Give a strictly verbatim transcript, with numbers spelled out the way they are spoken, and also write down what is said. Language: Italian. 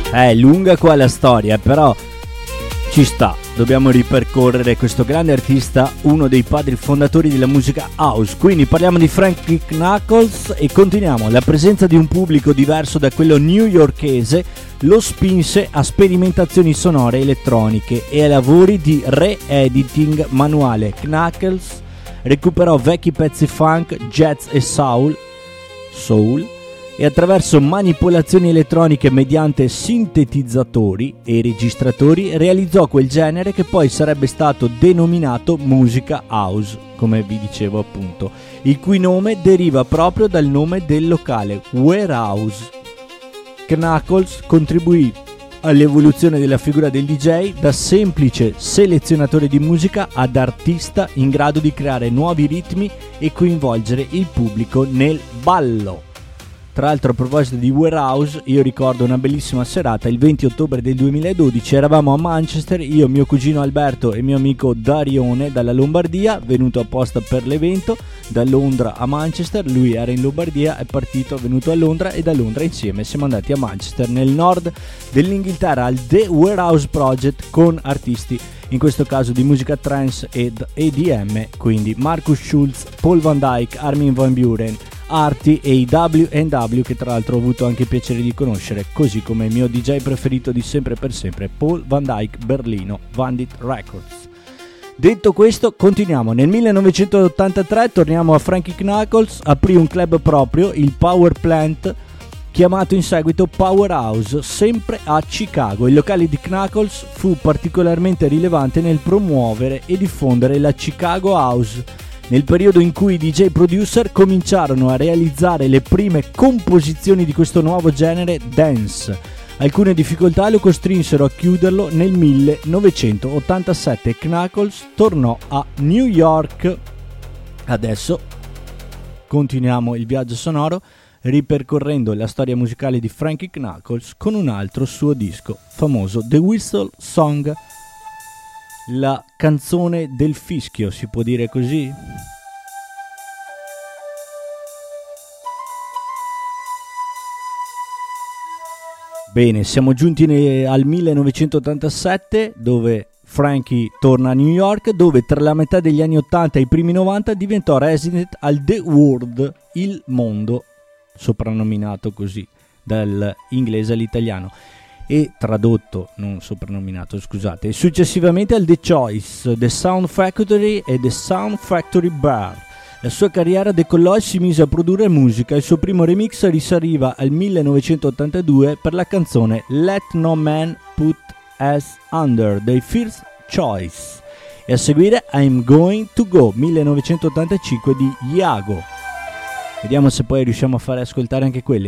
È lunga qua la storia, però ci sta, dobbiamo ripercorrere questo grande artista, uno dei padri fondatori della musica house. Quindi parliamo di Frankie Knuckles e continuiamo. La presenza di un pubblico diverso da quello newyorkese lo spinse a sperimentazioni sonore elettroniche e a lavori di re-editing manuale. Knuckles recuperò vecchi pezzi funk, jazz e soul, soul e attraverso manipolazioni elettroniche mediante sintetizzatori e registratori realizzò quel genere che poi sarebbe stato denominato musica house, come vi dicevo appunto, il cui nome deriva proprio dal nome del locale, Warehouse. Knuckles contribuì all'evoluzione della figura del D J da semplice selezionatore di musica ad artista in grado di creare nuovi ritmi e coinvolgere il pubblico nel ballo. Tra l'altro, a proposito di Warehouse, io ricordo una bellissima serata il venti ottobre del duemiladodici. Eravamo a Manchester, io, mio cugino Alberto e mio amico Darione dalla Lombardia, venuto apposta per l'evento da Londra a Manchester. Lui era in Lombardia, è partito, è venuto a Londra e da Londra insieme siamo andati a Manchester, nel nord dell'Inghilterra, al The Warehouse Project, con artisti in questo caso di musica trance ed E D M, quindi Marcus Schulz, Paul Van Dyk, Armin van Buuren, Artie e i W and W, che tra l'altro ho avuto anche il piacere di conoscere, così come il mio D J preferito di sempre per sempre, Paul Van Dyk, Berlino, Vandit Records. Detto questo, continuiamo. Nel millenovecentottantatré torniamo a Frankie Knuckles, aprì un club proprio, il Power Plant, chiamato in seguito Powerhouse, sempre a Chicago. Il locale di Knuckles fu particolarmente rilevante nel promuovere e diffondere la Chicago House, nel periodo in cui i D J producer cominciarono a realizzare le prime composizioni di questo nuovo genere dance. Alcune difficoltà lo costrinsero a chiuderlo nel millenovecentottantasette. Knuckles tornò a New York. Adesso continuiamo il viaggio sonoro ripercorrendo la storia musicale di Frankie Knuckles con un altro suo disco famoso, The Whistle Song, la canzone del fischio, si può dire così? Bene, siamo giunti ne- al millenovecentottantasette, dove Frankie torna a New York, dove tra la metà degli anni ottanta e i primi novanta diventò resident al The World, il mondo, soprannominato così dall'inglese all'italiano, e tradotto, non soprannominato, scusate, e successivamente al The Choice, The Sound Factory e The Sound Factory Bar. La sua carriera decollò e si mise a produrre musica. Il suo primo remix risaliva al millenovecentottantadue per la canzone Let No Man Put Us Under dei First Choice, e a seguire I'm Going To Go millenovecentottantacinque di Iago. Vediamo se poi riusciamo a fare ascoltare anche quelli.